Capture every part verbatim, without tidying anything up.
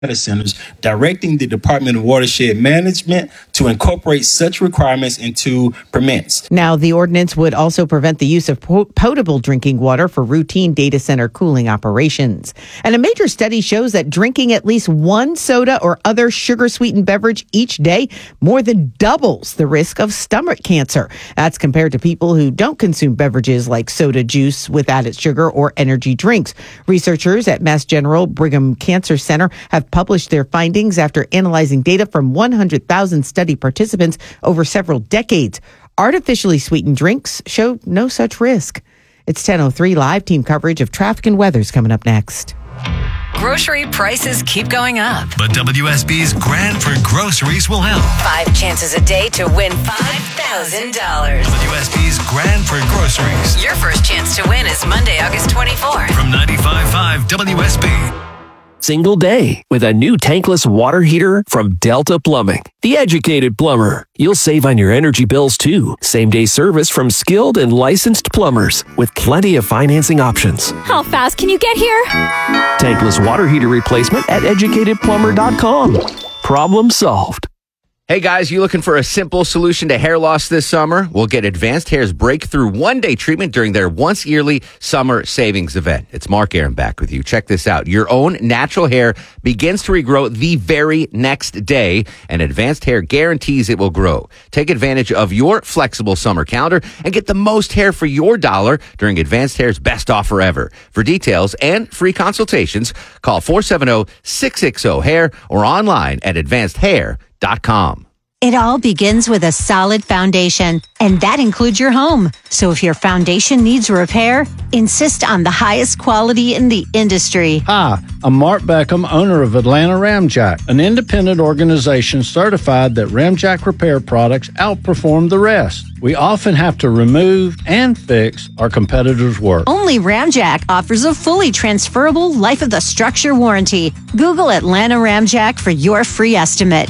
centers, directing the Department of Watershed Management to incorporate such requirements into permits. Now, the ordinance would also prevent the use of potable drinking water for routine data center cooling operations. And a major study shows that drinking at least one soda or other sugar-sweetened beverage each day more than doubles the risk of stomach cancer. That's compared to people who don't consume beverages like soda, juice with added sugar, or energy drinks. Researchers at Mass General Brigham Cancer Center have published their findings after analyzing data from one hundred thousand study participants over several decades. Artificially sweetened drinks show no such risk. It's ten oh three. Live team coverage of traffic and weather's coming up next. Grocery prices keep going up. But W S B's Grand for Groceries will help. Five chances a day to win five thousand dollars. W S B's Grand for Groceries. Your first chance to win is Monday, August twenty-fourth. From ninety-five point five W S B. Single day with a new tankless water heater from Delta Plumbing. The educated plumber. You'll save on your energy bills too. Same day service from skilled and licensed plumbers with plenty of financing options. How fast can you get here? Tankless water heater replacement at educated plumber dot com. Problem solved. Hey guys, you looking for a simple solution to hair loss this summer? We'll get Advanced Hair's breakthrough one-day treatment during their once-yearly summer savings event. It's Mark Aaron back with you. Check this out. Your own natural hair begins to regrow the very next day, and Advanced Hair guarantees it will grow. Take advantage of your flexible summer calendar and get the most hair for your dollar during Advanced Hair's best offer ever. For details and free consultations, call four seven zero, six six zero, hair or online at advanced hair dot com. It all begins with a solid foundation, and that includes your home. So if your foundation needs repair, insist on the highest quality in the industry. Hi, I'm Mark Beckham, owner of Atlanta Ramjack, an independent organization certified that Ramjack repair products outperform the rest. We often have to remove and fix our competitors' work. Only Ramjack offers a fully transferable life of the structure warranty. Google Atlanta Ramjack for your free estimate.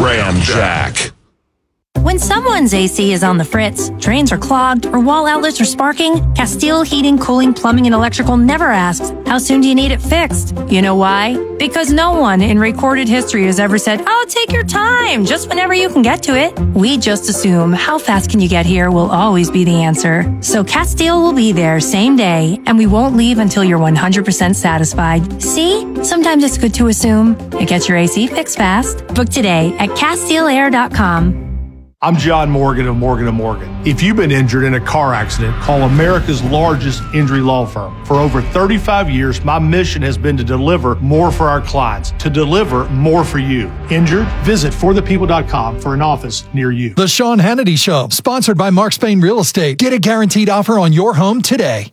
Ramjack. When someone's A C is on the fritz, drains are clogged, or wall outlets are sparking, Castile Heating, Cooling, Plumbing, and Electrical never asks, how soon do you need it fixed? You know why? Because no one in recorded history has ever said, oh, take your time, just whenever you can get to it. We just assume how fast can you get here will always be the answer. So Castile will be there same day, and we won't leave until you're one hundred percent satisfied. See? Sometimes it's good to assume. It gets your A C fixed fast. Book today at Castile Air dot com. I'm John Morgan of Morgan and Morgan. If you've been injured in a car accident, call America's largest injury law firm. For over thirty-five years, my mission has been to deliver more for our clients, to deliver more for you. Injured? Visit for the people dot com for an office near you. The Sean Hannity Show, sponsored by Mark Spain Real Estate. Get a guaranteed offer on your home today.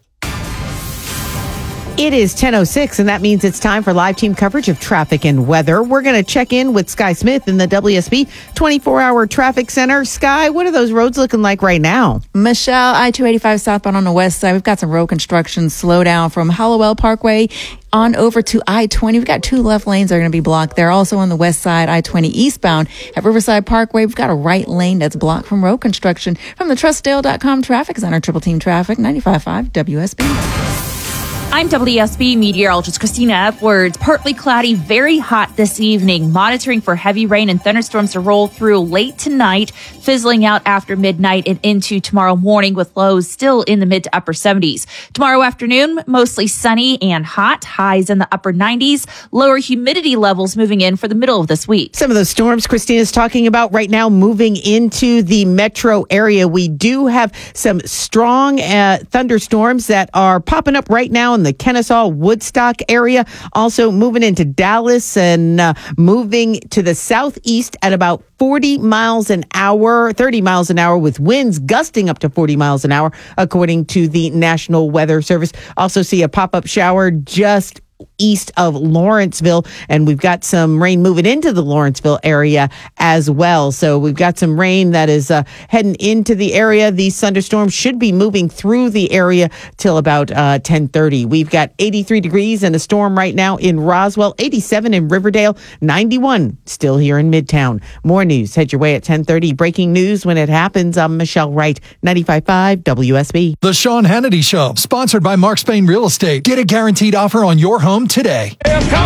It is ten oh six, and that means it's time for live team coverage of traffic and weather. We're going to check in with Sky Smith in the W S B twenty-four hour traffic center. Sky, what are those roads looking like right now? Michelle, I two eighty-five southbound on the west side. We've got some road construction slow down from Hallowell Parkway on over to I twenty. We've got two left lanes that are going to be blocked there. Also on the west side, I twenty eastbound at Riverside Parkway, we've got a right lane that's blocked from road construction. From the Trustdale dot com Traffic Center, Triple Team Traffic, ninety-five point five W S B. I'm W S B meteorologist Christina Edwards. Partly cloudy, very hot this evening. Monitoring for heavy rain and thunderstorms to roll through late tonight, fizzling out after midnight and into tomorrow morning with lows still in the mid to upper seventies. Tomorrow afternoon, mostly sunny and hot, highs in the upper nineties. Lower humidity levels moving in for the middle of this week. Some of those storms Christina's talking about right now moving into the metro area. We do have some strong uh, thunderstorms that are popping up right now in the Kennesaw, Woodstock area, also moving into Dallas and uh, moving to the southeast at about forty miles an hour, thirty miles an hour with winds gusting up to forty miles an hour, according to the National Weather Service. Also see a pop-up shower just east of Lawrenceville, and we've got some rain moving into the Lawrenceville area as well. So we've got some rain that is uh, heading into the area. These thunderstorms should be moving through the area till about uh, ten thirty. We've got eighty-three degrees and a storm right now in Roswell, eighty-seven in Riverdale, ninety-one still here in Midtown. More news head your way at ten thirty. Breaking news when it happens. I'm Michelle Wright, ninety-five point five W S B. The Sean Hannity Show, sponsored by Mark Spain Real Estate. Get a guaranteed offer on your home today.